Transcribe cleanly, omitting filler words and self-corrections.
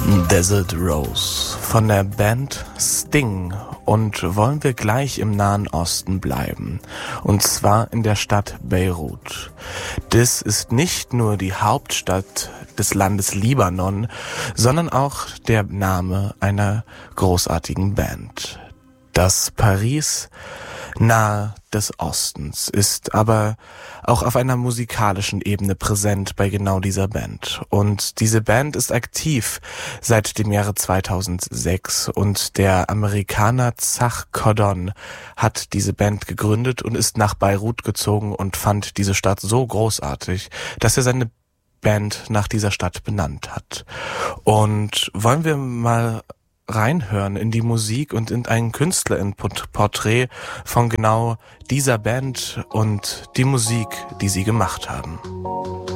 Desert Rose von der Band Sting. Und wollen wir gleich im Nahen Osten bleiben. Und zwar in der Stadt Beirut. Das ist nicht nur die Hauptstadt des Landes Libanon, sondern auch der Name einer großartigen Band. Das Paris nahe des Ostens ist aber auch auf einer musikalischen Ebene präsent bei genau dieser Band. Und diese Band ist aktiv seit dem Jahre 2006 und der Amerikaner Zach Cordon hat diese Band gegründet und ist nach Beirut gezogen und fand diese Stadt so großartig, dass er seine Band nach dieser Stadt benannt hat. Und wollen wir mal reinhören in die Musik und in ein Künstlerinput-Porträt von genau dieser Band und die Musik, die sie gemacht haben.